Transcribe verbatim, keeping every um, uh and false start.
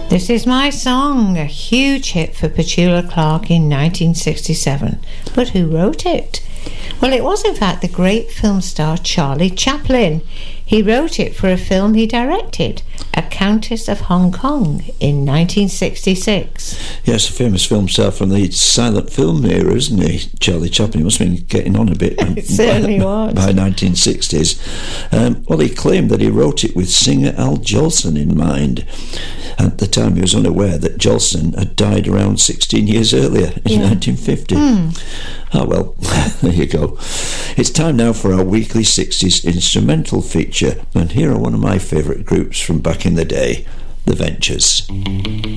This Is My Song, a huge hit for Petula Clark in nineteen sixty-seven. But who wrote it? Well, it was in fact the great film star Charlie Chaplin. He wrote it for a film he directed, A Countess of Hong Kong, in nineteen sixty-six. Yes, a famous film star from the silent film era, isn't he? Charlie Chaplin. He must have been getting on a bit. It certainly by, was. By nineteen sixties. Um, well, he claimed that he wrote it with singer Al Jolson in mind. At the time, he was unaware that Jolson had died around sixteen years earlier, in yeah. nineteen fifty. Mm. Oh, well, there you go. It's time now for our weekly sixties instrumental feature, and here are one of my favourite groups from back in the day, The Ventures.